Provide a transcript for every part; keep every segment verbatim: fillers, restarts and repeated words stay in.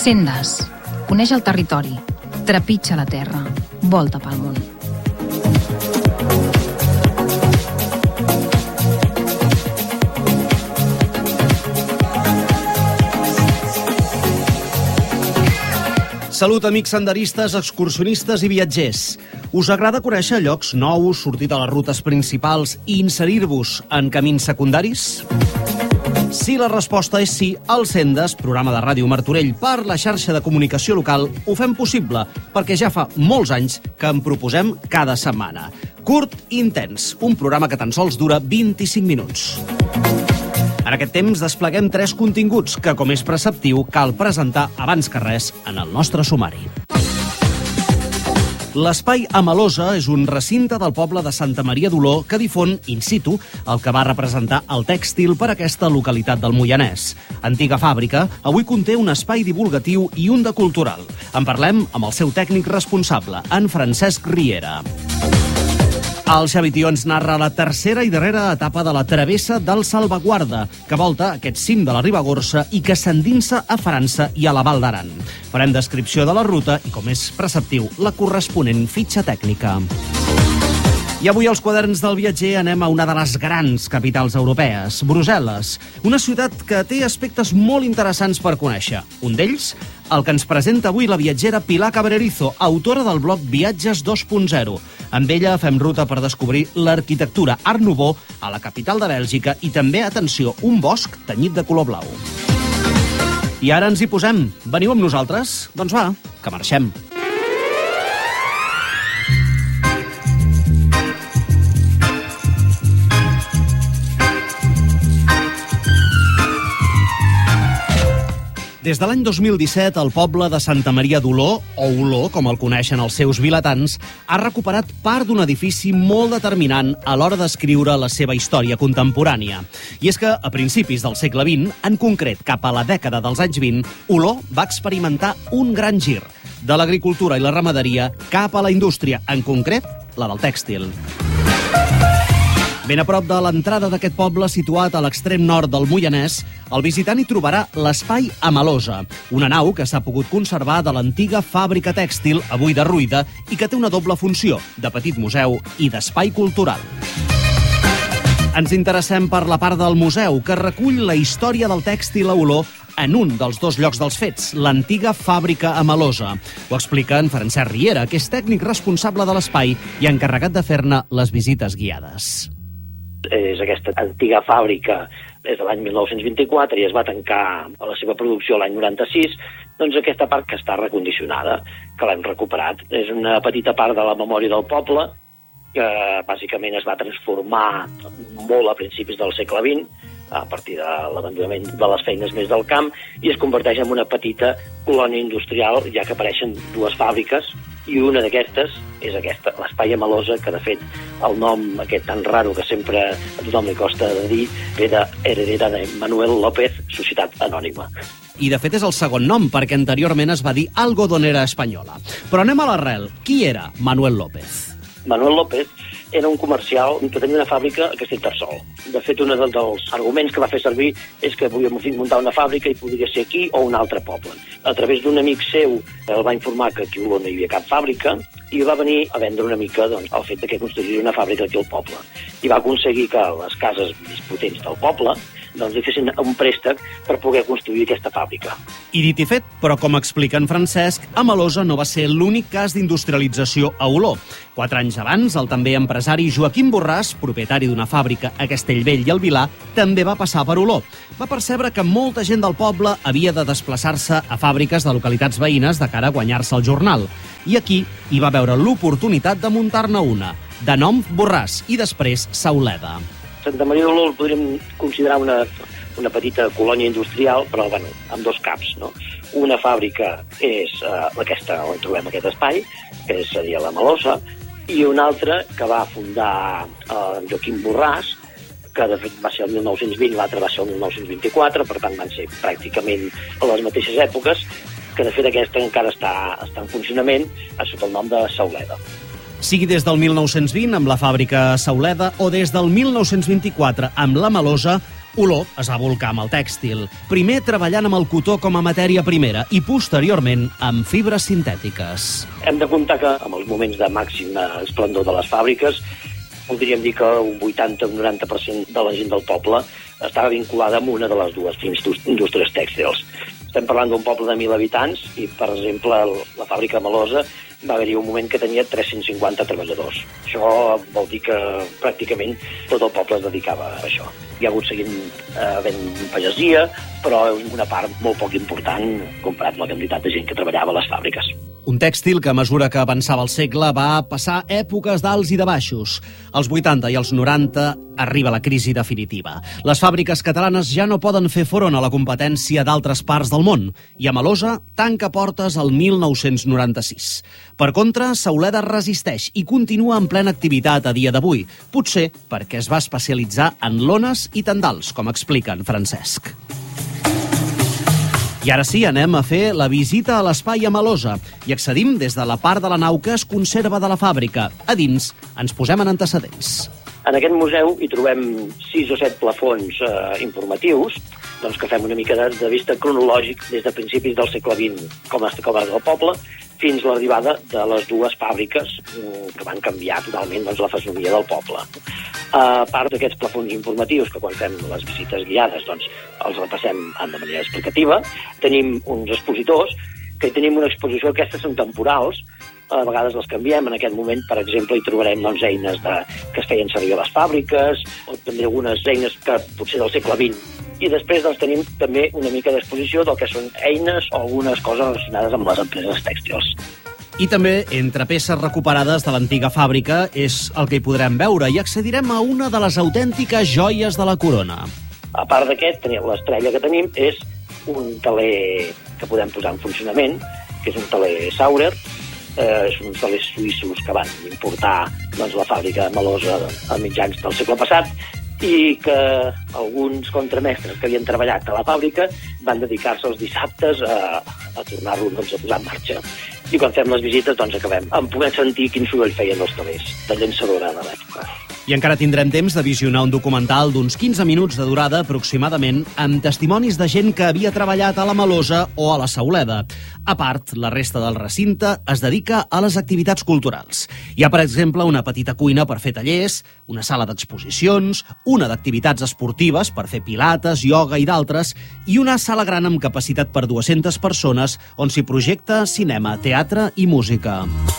Sendes. Coneix el territori. Trepitja la terra. Volta pel món. Salut, amics senderistes, excursionistes i viatgers. Us agrada conèixer llocs nous, sortir de les rutes principals i inserir-vos en camins secundaris? Si la resposta és sí, el Sendes, programa de Ràdio Martorell per la xarxa de comunicació local, ho fem possible, perquè ja fa molts anys que en proposem cada setmana. Curt i intens, un programa que tan sols dura vint-i-cinc minuts. En aquest temps despleguem tres continguts que, com és preceptiu, cal presentar abans que res en el nostre sumari. L'Espai Amalosa és un recinte del poble de Santa Maria d'Oló que difon in situ el que va representar el tèxtil per aquesta localitat del Moianès. Antiga fàbrica, avui conté un espai divulgatiu i un de cultural. En parlem amb el seu tècnic responsable, en Francesc Riera. El Xavi Tió ens narra la tercera i darrera etapa de la travessa del Salvaguarda, que volta aquest cim de la Ribagorça i que s'endinsa a França i a la Val d'Aran. Farem descripció de la ruta i, com és preceptiu, la corresponent fitxa tècnica. I avui als quaderns del viatger anem a una de les grans capitals europees, Brussel·les, una ciutat que té aspectes molt interessants per conèixer. Un d'ells, el que ens presenta avui la viatgera Pilar Cabrerizo, autora del blog Viatges dos punt zero. Amb ella fem ruta per descobrir l'arquitectura Art Nouveau a la capital de Bèlgica i també, atenció, un bosc tenyit de color blau. I ara ens hi posem. Veniu amb nosaltres? Doncs va, que marxem. Des de l'any dos mil disset, el poble de Santa Maria d'Oló, o Oló, com el coneixen els seus vilatans, ha recuperat part d'un edifici molt determinant a l'hora d'escriure la seva història contemporània. I és que, a principis del segle vint, en concret cap a la dècada dels anys vint, Oló va experimentar un gran gir, de l'agricultura i la ramaderia cap a la indústria, en concret, la del tèxtil. Ben a prop de l'entrada d'aquest poble, situat a l'extrem nord del Moianès, el visitant hi trobarà l'Espai Amalosa, una nau que s'ha pogut conservar de l'antiga fàbrica tèxtil, avui derruïda, i que té una doble funció, de petit museu i d'espai cultural. Ens interessem per la part del museu, que recull la història del tèxtil a Oló en un dels dos llocs dels fets, l'antiga fàbrica Amalosa. Ho explica en Francesc Riera, que és tècnic responsable de l'espai i encarregat de fer-ne les visites guiades. És aquesta antiga fàbrica des de l'any mil nou-cents vint-i-quatre i es va tancar a la seva producció l'any noranta-sis, doncs aquesta part que està recondicionada, que l'hem recuperat. És una petita part de la memòria del poble que bàsicament es va transformar molt a principis del segle vint, a partir de l'abandonament de les feines més del camp, i es converteix en una petita colònia industrial, ja que apareixen dues fàbriques, i una d'aquestes és aquesta, l'Espai Amalosa, que de fet el nom aquest tan raro que sempre a tothom li costa de dir, ve de heredera de Manuel López, Societat Anònima. I de fet és el segon nom, perquè anteriorment es va dir Algodonera Espanyola. Però anem a l'arrel. Qui era Manuel López? Manuel López era un comercial que tenia una fàbrica a Castellterçol. De fet, un dels arguments que va fer servir és que volia muntar una fàbrica i podria ser aquí o un altre poble. A través d'un amic seu el va informar que aquí a Oló no hi havia cap fàbrica i va venir a vendre una mica doncs, el fet que construiria una fàbrica aquí al poble. I va aconseguir que les cases més potents del poble doncs, li fessin un préstec per poder construir aquesta fàbrica. I dit i fet, però com explica en Francesc, Amalosa no va ser l'únic cas d'industrialització a Oló. Quatre anys abans, el també empresari Joaquim Borràs, propietari d'una fàbrica a Castellvell i el Vilar, també va passar per Oló. Va percebre que molta gent del poble havia de desplaçar-se a fàbriques de localitats veïnes de cara a guanyar-se el jornal. I aquí hi va veure l'oportunitat de muntar-ne una, de nom Borràs i després Sauleda. Santa Maria d'Oló el podríem considerar una, una petita colònia industrial, però bueno, amb dos caps, no? Una fàbrica és uh, aquesta on trobem aquest espai, que seria la Amalosa, i una altra que va fundar uh, Joaquim Borràs, que de fet va ser el mil nou-cents vint, l'altra va ser el mil nou-cents vint-i-quatre, per tant van ser pràcticament a les mateixes èpoques, que de fet aquesta encara està, està en funcionament sota el nom de Sauleda. Sigui des del mil nou-cents vint amb la fàbrica Sauleda o des del mil nou-cents vint-i-quatre amb la Amalosa, Olor es va volcar amb el tèxtil, primer treballant amb el cotó com a matèria primera i posteriorment amb fibres sintètiques. Hem de comptar que amb els moments de màxim esplendor de les fàbriques podríem dir que un vuitanta o un noranta per cent de la gent del poble estava vinculada amb una de les dues indústries tèxtils. Estem parlant d'un poble de mil habitants i, per exemple, la fàbrica de Malosa va haver-hi un moment que tenia tres-cents cinquanta treballadors. Això vol dir que pràcticament tot el poble es dedicava a això. Hi ha hagut seguint havent eh, pagesia, però una part molt poc important comparat amb la quantitat de gent que treballava a les fàbriques. Un tèxtil que, a mesura que avançava el segle, va passar èpoques d'alts i de baixos. Als vuitanta i als noranta arriba la crisi definitiva. Les fàbriques catalanes ja no poden fer front a la competència d'altres parts del món i a Malosa tanca portes el mil nou-cents noranta-sis. Per contra, Sauleda resisteix i continua en plena activitat a dia d'avui, potser perquè es va especialitzar en lones i tendals, com explica en Francesc. I ara sí, anem a fer la visita a l'espai a Malosa i accedim des de la part de la nau que es conserva de la fàbrica. A dins ens posem en antecedents. En aquest museu hi trobem sis o set plafons eh, informatius, doncs que fem una mica de, de vista cronològic des de principis del segle vint, com es com el poble, fins a l'arribada de les dues fàbriques que van canviar totalment doncs, la fesomia del poble. A part d'aquests plafons informatius, que quan fem les visites guiades doncs, els repassem de manera explicativa, tenim uns expositors, que hi tenim una exposició, aquestes són temporals, a vegades les canviem. En aquest moment, per exemple, hi trobarem doncs, eines de, que es feien servir a les fàbriques, o també algunes eines que potser del segle vint. I després doncs, tenim també una mica d'exposició del que són eines o algunes coses relacionades amb les empreses tèxtils. I també, entre peces recuperades de l'antiga fàbrica, és el que hi podrem veure i accedirem a una de les autèntiques joies de la corona. A part d'aquest, l'estrella que tenim és un teler que podem posar en funcionament, que és un teler Saurer, eh, són uns telers suïssos que van importar doncs, la fàbrica de Malosa a mitjans del segle passat i que alguns contramestres que havien treballat a la fàbrica van dedicar-se els dissabtes a, a tornar-lo doncs, a posar en marxa. I quan fem les visites doncs, acabem en poder sentir quin soroll feien els telers de llançadora de l'època. I encara tindrem temps de visionar un documental d'uns quinze minuts de durada aproximadament amb testimonis de gent que havia treballat a la Malosa o a la Sauleda. A part, la resta del recinte es dedica a les activitats culturals. Hi ha, per exemple, una petita cuina per fer tallers, una sala d'exposicions, una d'activitats esportives per fer pilates, ioga i d'altres, i una sala gran amb capacitat per dues-centes persones on s'hi projecta cinema, teatre i música.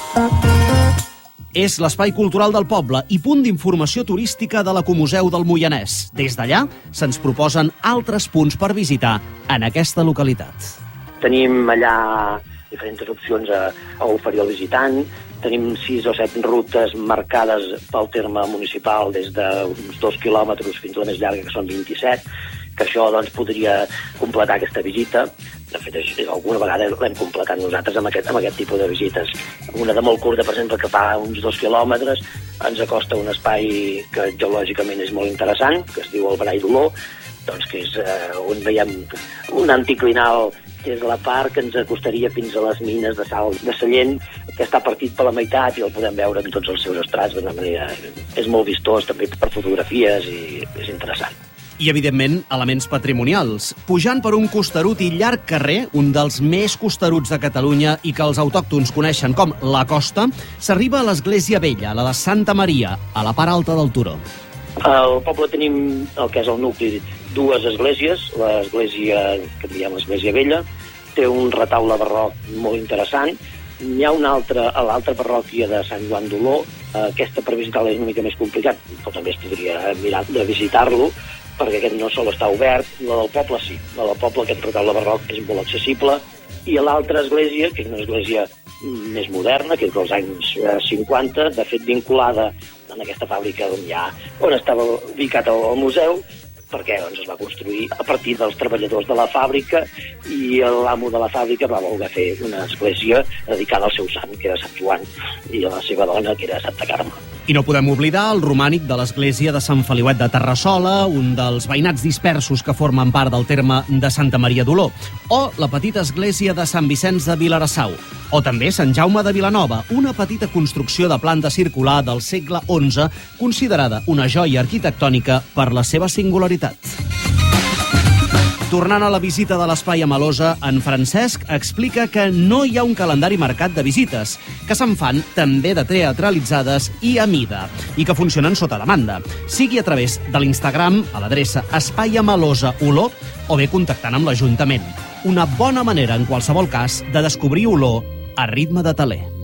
És l'espai cultural del poble i punt d'informació turística de l'Ecomuseu del Moianès. Des d'allà se'ns proposen altres punts per visitar en aquesta localitat. Tenim allà diferents opcions a, a oferir al visitant. Tenim sis o set rutes marcades pel terme municipal des d'uns dos quilòmetres fins a la més llarga, que són vint-i-set, que això doncs, podria completar aquesta visita. De fet, alguna vegada l'hem completat nosaltres amb aquest, amb aquest tipus de visites. Una de molt curta, per exemple, que fa uns dos quilòmetres, ens acosta un espai que geològicament és molt interessant, que es diu el Brai d'Olor, doncs, que és eh, on veiem un anticlinal que és la part que ens acostaria fins a les mines de sal de Sallent, que està partit per la meitat i el podem veure en tots els seus estrats d'una manera... És molt vistós, també per fotografies, i és interessant. I, evidentment, elements patrimonials. Pujant per un costerut i llarg carrer, un dels més costeruts de Catalunya i que els autòctons coneixen com la Costa, s'arriba a l'Església Vella, la de Santa Maria, a la part alta del turó. Al poble tenim el que és el nucli, dues esglésies. L'església, que diem l'Església Vella, té un retaule barroc molt interessant. N'hi ha una altra, a l'altra parròquia de Sant Joan d'Oló. Aquesta per visitar-la és una mica més complicat, però també es podria mirar de visitar-lo, perquè aquest no sol està obert. La del poble sí, la del poble, aquest retaule barroc, és molt accessible. I l'altra església, que és una església més moderna, que és dels anys cinquanta, de fet vinculada en aquesta fàbrica on, ha, on estava ubicat el, el museu, perquè doncs, es va construir a partir dels treballadors de la fàbrica i l'amo de la fàbrica va voler fer una església dedicada al seu sant, que era Sant Joan, i a la seva dona, que era Santa Carme. I no podem oblidar el romànic de l'església de Sant Feliuet de Terrassola, un dels veïnats dispersos que formen part del terme de Santa Maria d'Oló, o la petita església de Sant Vicenç de Vilarassau, o també Sant Jaume de Vilanova, una petita construcció de planta circular del segle onze, considerada una joia arquitectònica per la seva singularitat. Tornant a la visita de l'Espai a Malosa, en Francesc explica que no hi ha un calendari marcat de visites, que se'n fan també de teatralitzades i a mida, i que funcionen sota demanda, sigui a través de l'Instagram a l'adreça Espai a Malosa Oló o bé contactant amb l'Ajuntament. Una bona manera, en qualsevol cas, de descobrir Oló a ritme de teler.